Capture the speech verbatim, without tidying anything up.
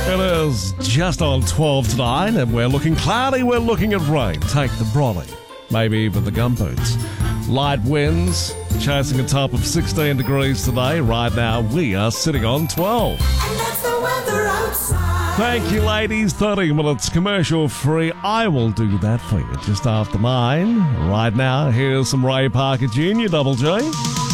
It is just on twelve to nine, and we're looking cloudy, we're looking at rain. Take the brolly, maybe even the gumboots. Light winds, chasing a top of sixteen degrees today. Right now, we are sitting on twelve. And that's the weather outside. Thank you, ladies. thirty minutes commercial free. I will do that for you just after nine. Right now, here's some Ray Parker Junior, Double J.